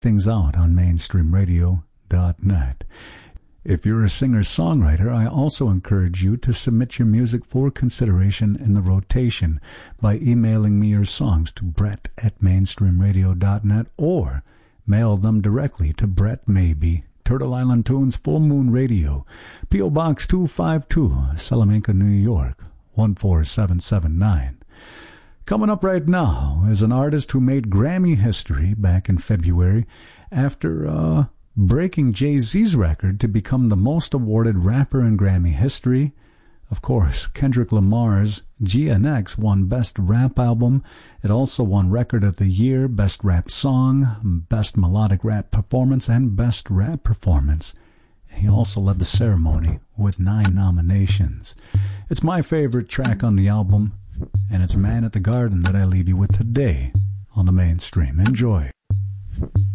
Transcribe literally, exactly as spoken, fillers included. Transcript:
things out on mainstream radio dot net. If you're a singer-songwriter, I also encourage you to submit your music for consideration in the rotation by emailing me your songs to Brett at mainstream radio dot net or mail them directly to Brett Maybe, Turtle Island Tunes, Full Moon Radio, P O. Box two five two, Salamanca, New York, one four seven seven nine. Coming up right now is an artist who made Grammy history back in February after uh, breaking Jay-Z's record to become the most awarded rapper in Grammy history. Of course, Kendrick Lamar's G N X won Best Rap Album. It also won Record of the Year, Best Rap Song, Best Melodic Rap Performance, and Best Rap Performance. He also led the ceremony with nine nominations. It's my favorite track on the album, and it's Man at the Garden that I leave you with today on the Mainstream. Enjoy.